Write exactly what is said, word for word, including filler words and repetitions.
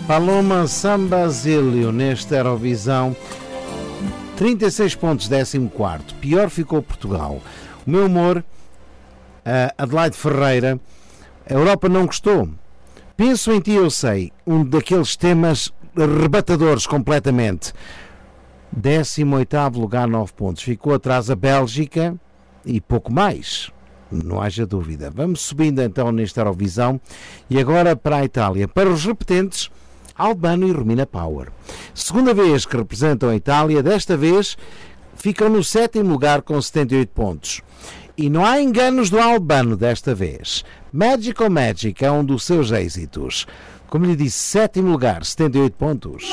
Paloma San Basilio nesta Eurovisão. trinta e seis pontos, décimo quarto. Pior ficou Portugal. O meu humor, uh, Adelaide Ferreira. A Europa não gostou. Penso em ti, eu sei. Um daqueles temas arrebatadores completamente. décimo oitavo lugar, nove pontos. Ficou atrás a Bélgica e pouco mais. Não haja dúvida. Vamos subindo então nesta Eurovisão. E agora para a Itália. Para os repetentes, Albano e Romina Power. Segunda vez que representam a Itália. Desta vez ficam no sétimo lugar com setenta e oito pontos. E não há enganos do Albano desta vez. Magical Magic é um dos seus êxitos. Como lhe disse, sétimo lugar, setenta e oito pontos.